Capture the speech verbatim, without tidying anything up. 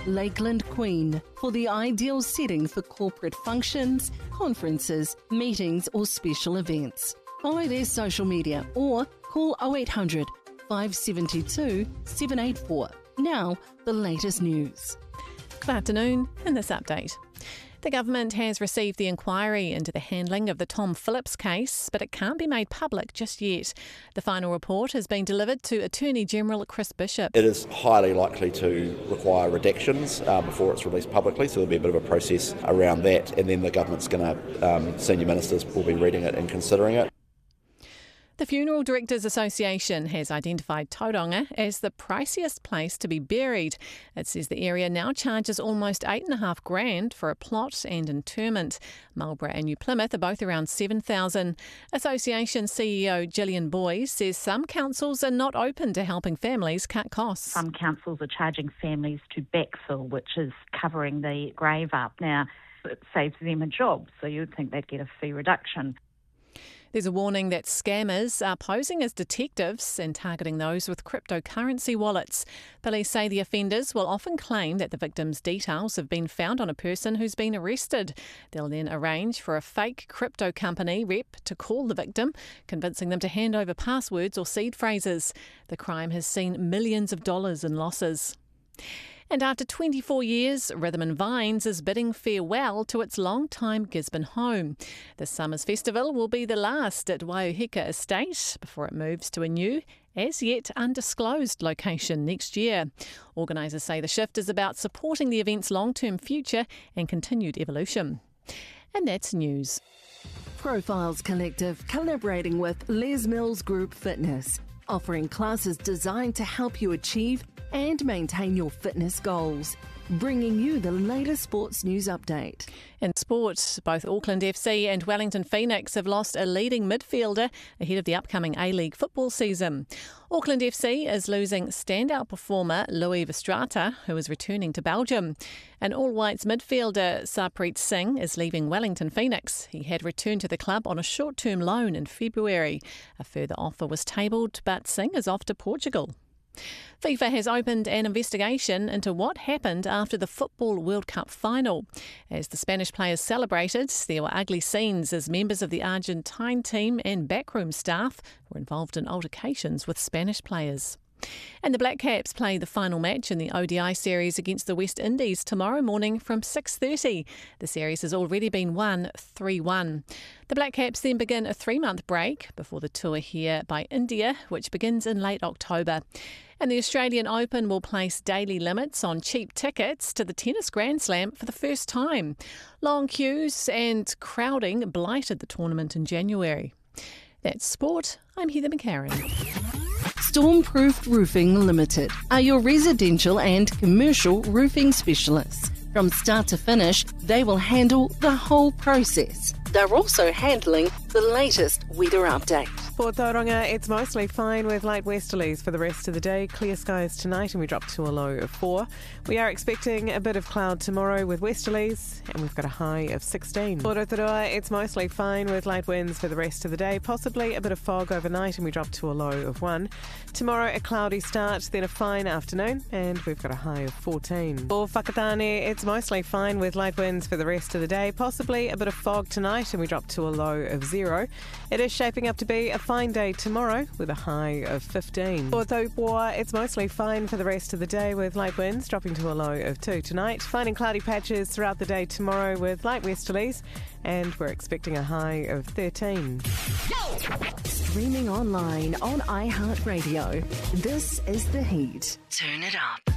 Lakeland Queen for the ideal setting for corporate functions, conferences, meetings or special events. Follow their social media or call oh eight hundred, five seven two, seven eight four. Now, the latest news. Good afternoon. In this update, the government has received the inquiry into the handling of the Tom Phillips case, but it can't be made public just yet. The final report has been delivered to Attorney General Chris Bishop. It is highly likely to require redactions uh, before it's released publicly, so there'll be a bit of a process around that, and then the government's going to, um, senior ministers will be reading it and considering it. The Funeral Directors Association has identified Tauranga as the priciest place to be buried. It says the area now charges almost eight and a half grand for a plot and interment. Marlborough and New Plymouth are both around seven thousand. Association C E O Gillian Boyes says some councils are not open to helping families cut costs. Some councils are charging families to backfill, which is covering the grave up. Now, it saves them a job, so you would think they'd get a fee reduction. There's a warning that scammers are posing as detectives and targeting those with cryptocurrency wallets. Police say the offenders will often claim that the victim's details have been found on a person who's been arrested. They'll then arrange for a fake crypto company rep to call the victim, convincing them to hand over passwords or seed phrases. The crime has seen millions of dollars in losses. And after twenty-four years, Rhythm and Vines is bidding farewell to its long-time Gisborne home. This summer's festival will be the last at Waiuhika Estate before it moves to a new, as yet undisclosed location next year. Organisers say the shift is about supporting the event's long-term future and continued evolution. And that's news. Profiles Collective collaborating with Les Mills Group Fitness, offering classes designed to help you achieve and maintain your fitness goals. Bringing you the latest sports news update. In sport, both Auckland F C and Wellington Phoenix have lost a leading midfielder ahead of the upcoming A-League football season. Auckland F C is losing standout performer Louis Verstraete, who is returning to Belgium. And All Whites midfielder Sarpreet Singh is leaving Wellington Phoenix. He had returned to the club on a short-term loan in February. A further offer was tabled, but Singh is off to Portugal. FIFA has opened an investigation into what happened after the Football World Cup final. As the Spanish players celebrated, there were ugly scenes as members of the Argentine team and backroom staff were involved in altercations with Spanish players. And the Black Caps play the final match in the O D I series against the West Indies tomorrow morning from six thirty. The series has already been won three one. The Black Caps then begin a three-month break before the tour here by India, which begins in late October. And the Australian Open will place daily limits on cheap tickets to the Tennis Grand Slam for the first time. Long queues and crowding blighted the tournament in January. That's sport. I'm Heather McCarran. Stormproof Roofing Limited are your residential and commercial roofing specialists. From start to finish, they will handle the whole process. They're also handling the latest weather update. For Tauranga, it's mostly fine with light westerlies for the rest of the day. Clear skies tonight and we drop to a low of four. We are expecting a bit of cloud tomorrow with westerlies and we've got a high of sixteen. For Rotorua, it's mostly fine with light winds for the rest of the day. Possibly a bit of fog overnight and we drop to a low of one. Tomorrow, a cloudy start, then a fine afternoon and we've got a high of fourteen. For Whakatane, it's mostly fine with light winds for the rest of the day. Possibly a bit of fog tonight and we drop to a low of zero. It is shaping up to be a fine day tomorrow with a high of fifteen. For Taupoa, it's mostly fine for the rest of the day with light winds dropping to a low of two tonight. Fine and cloudy patches throughout the day tomorrow with light westerlies and we're expecting a high of thirteen. Streaming online on iHeartRadio. This is The Heat. Turn it up.